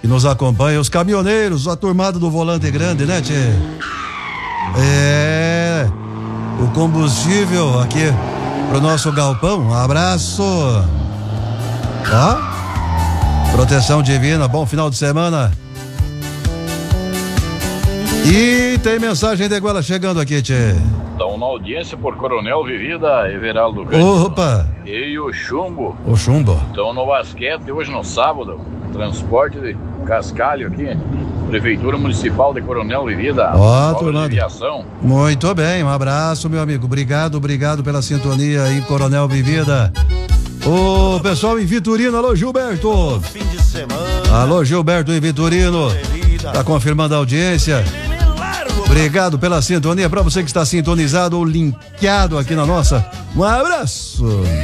que nos acompanha, os caminhoneiros, a turmada do Volante Grande, né, tchê? O combustível aqui pro nosso galpão. Um abraço. Proteção divina, bom final de semana. E tem mensagem de Goela chegando aqui, tchê. Estão na audiência por Coronel Vivida, Everaldo Grande. Opa! E o Chumbo. O Chumbo. Estão no basquete hoje no sábado. Transporte de cascalho aqui. Prefeitura Municipal de Coronel Vivida. Turma. Muito bem, um abraço, meu amigo. Obrigado pela sintonia em Coronel Vivida. O pessoal em Vitorino, alô Gilberto. Fim de semana. Alô Gilberto em Vitorino. Tá confirmando a audiência. Obrigado pela sintonia. Para você que está sintonizado ou linkeado aqui na nossa. Um abraço.